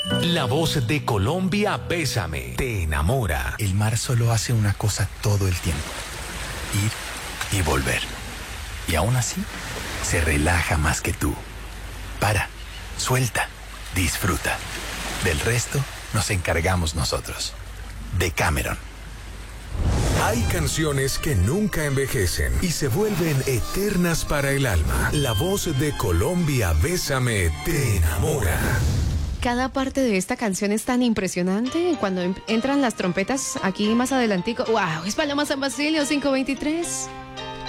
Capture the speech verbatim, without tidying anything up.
La voz de Colombia, Bésame, te enamora. El mar solo hace una cosa todo el tiempo: ir y volver. Y aún así, se relaja más que tú. Para, suelta, disfruta. Del resto, nos encargamos nosotros. Decameron. Hay canciones que nunca envejecen y se vuelven eternas para el alma. La voz de Colombia, Bésame, te enamora. Cada parte de esta canción es tan impresionante. Cuando em- entran las trompetas aquí más adelantico. ¡Wow! Es Paloma San Basilio, cinco veintitrés.